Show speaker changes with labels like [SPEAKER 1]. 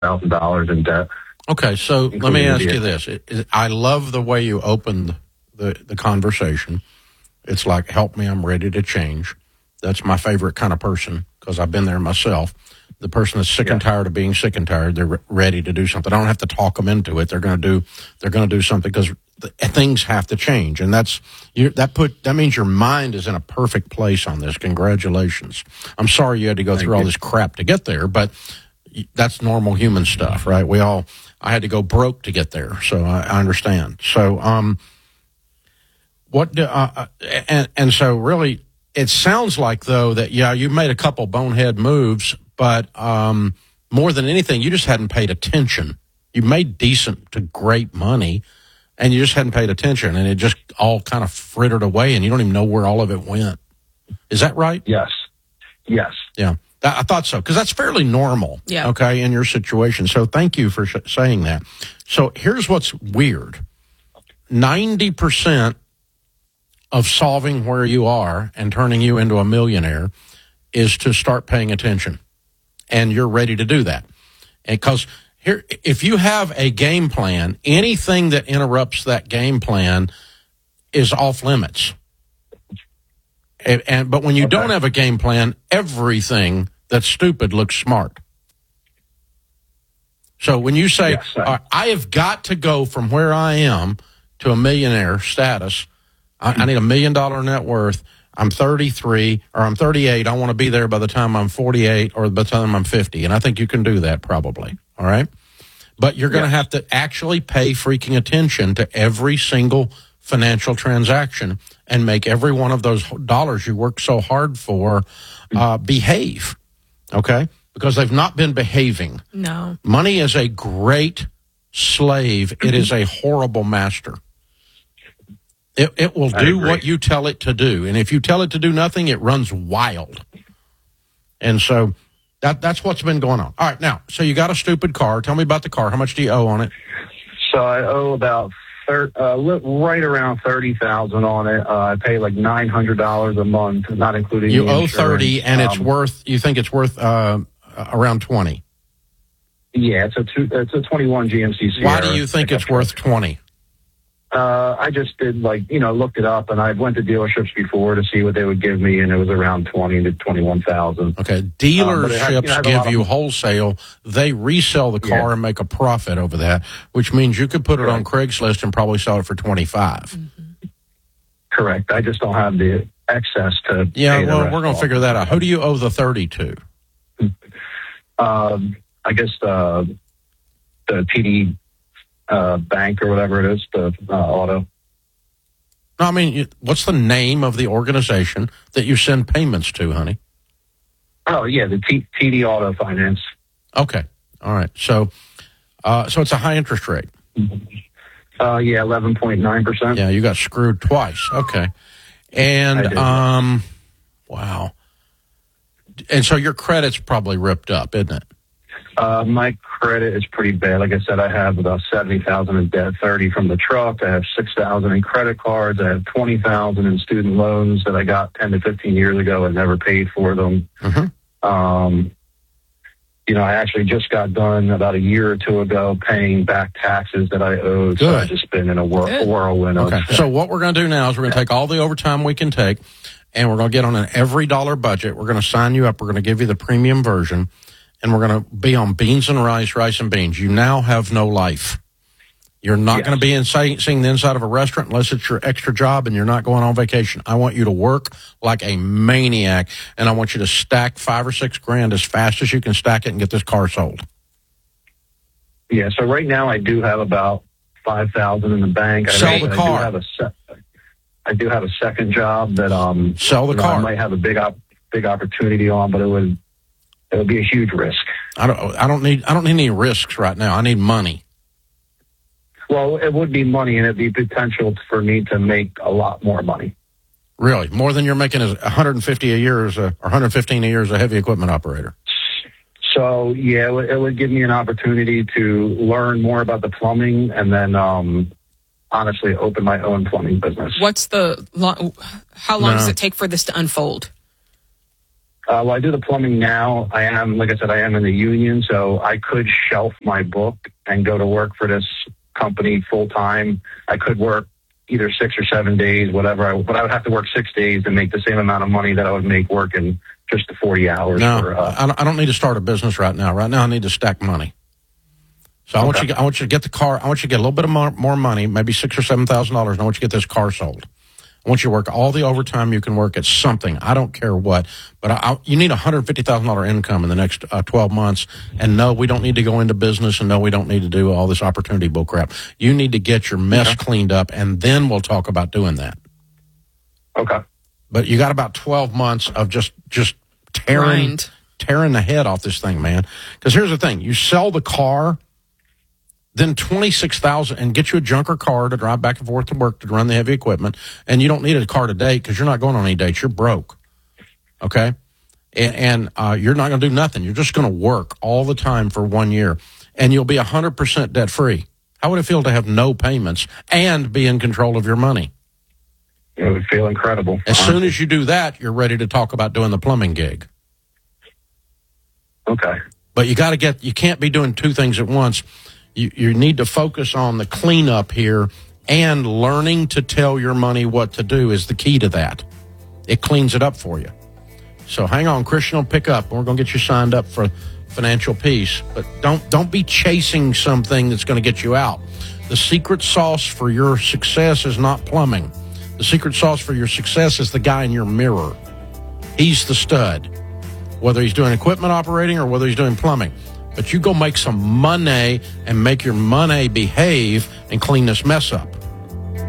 [SPEAKER 1] $100,000 in debt.
[SPEAKER 2] Okay, so let me ask you this. I love the way you opened the conversation. It's like, help me, I'm ready to change. That's my favorite kind of person because I've been there myself. The person that's sick and tired of being sick and tired, they're ready to do something. I don't have to talk them into it. They're going to do something because things have to change. And that means your mind is in a perfect place on this. Congratulations. I'm sorry you had to go through all this crap to get there, but that's normal human stuff, right? I had to go broke to get there, so I understand. So, so really, it sounds like though that you made a couple bonehead moves, but more than anything, you just hadn't paid attention. You made decent to great money, and you just hadn't paid attention, and it just all kind of frittered away, and you don't even know where all of it went. Is that right?
[SPEAKER 1] Yes.
[SPEAKER 2] Yeah. I thought so, because that's fairly normal, okay, in your situation. So thank you for saying that. So here's what's weird. 90% of solving where you are and turning you into a millionaire is to start paying attention. And you're ready to do that. Because here, if you have a game plan, anything that interrupts that game plan is off limits. But when you don't have a game plan, everything that's stupid looks smart. So when you say, I have got to go from where I am to a millionaire status, I need $1 million net worth, I'm 33 or I'm 38, I want to be there by the time I'm 48 or by the time I'm 50. And I think you can do that probably, all right? But you're going to have to actually pay freaking attention to every single financial transaction and make every one of those dollars you work so hard for behave, okay? Because they've not been behaving.
[SPEAKER 3] No.
[SPEAKER 2] Money is a great slave. It is a horrible master. It will do what you tell it to do. And if you tell it to do nothing, it runs wild. And so that's what's been going on. All right, now, so you got a stupid car. Tell me about the car. How much do you owe on it?
[SPEAKER 1] So I owe about right around $30,000 on it. I pay like $900 a month, not including
[SPEAKER 2] you
[SPEAKER 1] the
[SPEAKER 2] owe
[SPEAKER 1] insurance.
[SPEAKER 2] $30, and it's worth. You think it's worth around $20?
[SPEAKER 1] Yeah, it's a 21 GMC Sierra.
[SPEAKER 2] Why do you think it's worth $20?
[SPEAKER 1] I just did looked it up, and I went to dealerships before to see what they would give me, and it was around $20,000 to $21,000.
[SPEAKER 2] Okay, dealerships give you wholesale. They resell the car and make a profit over that, which means you could put it on Craigslist and probably sell it for $25,000.
[SPEAKER 1] Mm-hmm. Correct. I just don't have the excess to.
[SPEAKER 2] Yeah, well, we're going to figure that out. Who do you owe the $30,000 to?
[SPEAKER 1] I guess the TD bank or whatever it is, the auto.
[SPEAKER 2] No, I mean, what's the name of the organization that you send payments to, honey?
[SPEAKER 1] Oh, yeah, the TD Auto Finance.
[SPEAKER 2] Okay, all right. So it's a high interest rate.
[SPEAKER 1] Yeah, 11.9%.
[SPEAKER 2] Yeah, you got screwed twice. Okay, and wow. And so your credit's probably ripped up, isn't it?
[SPEAKER 1] My credit is pretty bad. Like I said, I have about $70,000 in debt, $30,000 from the truck. I have $6,000 in credit cards. I have $20,000 in student loans that I got 10 to 15 years ago and never paid for them.
[SPEAKER 2] Mm-hmm.
[SPEAKER 1] I actually just got done about a year or two ago paying back taxes that I owed.
[SPEAKER 2] Good.
[SPEAKER 1] So I've just been in a whirlwind.
[SPEAKER 2] Okay. So what we're going to do now is we're going to take all the overtime we can take, and we're going to get on an every dollar budget. We're going to sign you up. We're going to give you the premium version. And we're going to be on beans and rice and beans. You now have no life. You're not going to be seeing the inside of a restaurant unless it's your extra job and you're not going on vacation. I want you to work like a maniac, and I want you to stack $5,000 or $6,000 as fast as you can stack it and get this car sold.
[SPEAKER 1] Yeah, so right now I do have about $5,000 in the bank.
[SPEAKER 2] Sell the car.
[SPEAKER 1] I do have a second job that
[SPEAKER 2] sell the car.
[SPEAKER 1] I might have a big opportunity on, but it would be a huge risk.
[SPEAKER 2] I don't need any risks right now. I need money.
[SPEAKER 1] Well, it would be money, and it'd be potential for me to make a lot more money.
[SPEAKER 2] Really, more than you're making as $150 a year or $115 a year as a heavy equipment operator.
[SPEAKER 1] So yeah, it would give me an opportunity to learn more about the plumbing, and then honestly open my own plumbing business.
[SPEAKER 3] How long does it take for this to unfold?
[SPEAKER 1] Well, I do the plumbing now. I am, like I said, I am in the union, so I could shelf my book and go to work for this company full time. I could work either 6 or 7 days, whatever. But I would have to work 6 days to make the same amount of money that I would make working just the 40 hours.
[SPEAKER 2] No, I don't need to start a business right now. Right now, I need to stack money. So I want you to get the car. I want you to get a little bit of more money, maybe $6,000 or $7,000. And I want you to get this car sold. I want you to work all the overtime you can work at something. I don't care what, but you need $150,000 income in the next 12 months. And no, we don't need to go into business, and no, we don't need to do all this opportunity bullcrap. You need to get your mess cleaned up, and then we'll talk about doing that.
[SPEAKER 1] Okay.
[SPEAKER 2] But you got about 12 months of just tearing the head off this thing, man. Because here's the thing: you sell the car. Then $26,000 and get you a junker car to drive back and forth to work to run the heavy equipment. And you don't need a car to date because you're not going on any dates. You're broke. Okay? And you're not going to do nothing. You're just going to work all the time for 1 year. And you'll be 100% debt free. How would it feel to have no payments and be in control of your money?
[SPEAKER 1] It would feel incredible.
[SPEAKER 2] As soon as you do that, you're ready to talk about doing the plumbing gig.
[SPEAKER 1] Okay.
[SPEAKER 2] But you can't be doing two things at once. You need to focus on the cleanup here, and learning to tell your money what to do is the key to that. It cleans it up for you. So hang on, Christian will pick up, and we're going to get you signed up for Financial Peace. But don't be chasing something that's going to get you out. The secret sauce for your success is not plumbing. The secret sauce for your success is the guy in your mirror. He's the stud, whether he's doing equipment operating or whether he's doing plumbing. But you go make some money and make your money behave and clean this mess up.